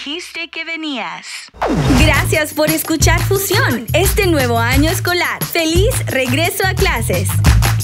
dijiste que venías. Gracias por escuchar Fusión este nuevo año escolar. ¡Feliz regreso a clases!